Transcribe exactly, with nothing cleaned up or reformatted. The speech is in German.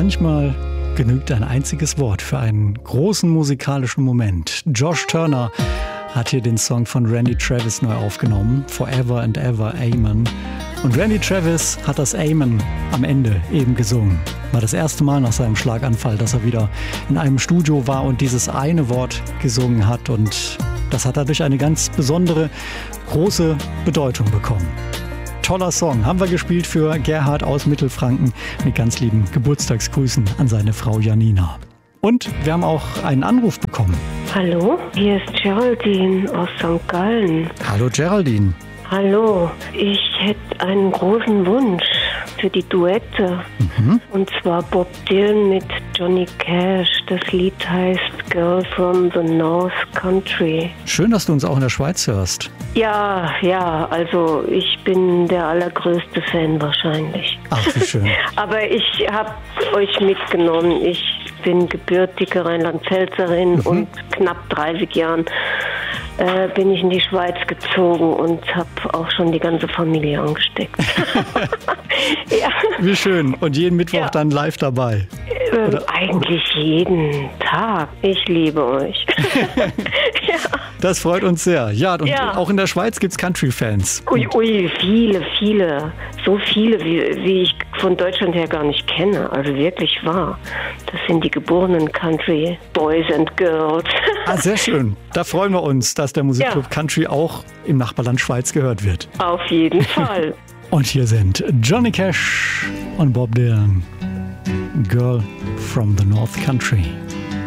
Manchmal genügt ein einziges Wort für einen großen musikalischen Moment. Josh Turner hat hier den Song von Randy Travis neu aufgenommen, Forever and Ever, Amen. Und Randy Travis hat das Amen am Ende eben gesungen. War das erste Mal nach seinem Schlaganfall, dass er wieder in einem Studio war und dieses eine Wort gesungen hat. Und das hat dadurch eine ganz besondere, große Bedeutung bekommen. Toller Song, haben wir gespielt für Gerhard aus Mittelfranken mit ganz lieben Geburtstagsgrüßen an seine Frau Janina. Und wir haben auch einen Anruf bekommen. Hallo, hier ist Geraldine aus Sankt Gallen. Hallo Geraldine. Hallo, ich hätte einen großen Wunsch für die Duette. Mhm. Und zwar Bob Dylan mit Johnny Cash. Das Lied heißt Girl from the North Country. Schön, dass du uns auch in der Schweiz hörst. Ja, ja, also ich bin der allergrößte Fan wahrscheinlich. Ach, wie schön. Aber ich habe euch mitgenommen. Ich bin gebürtige Rheinland-Pfälzerin mhm. und knapp dreißig Jahren äh, bin ich in die Schweiz gezogen und habe auch schon die ganze Familie angesteckt. Ja. Wie schön. Und jeden Mittwoch ja. dann live dabei? Ähm, eigentlich jeden Tag. Ich liebe euch. Ja. Das freut uns sehr. Ja, und ja. auch in der Schweiz gibt es Country-Fans. Ui, ui, viele, viele. So viele, wie, wie ich von Deutschland her gar nicht kenne. Also wirklich wahr. Das sind die geborenen Country Boys and Girls. Ah, sehr schön. Da freuen wir uns, dass der Musikclub ja. Country auch im Nachbarland Schweiz gehört wird. Auf jeden Fall. Und hier sind Johnny Cash und Bob Dylan. Girl from the North Country.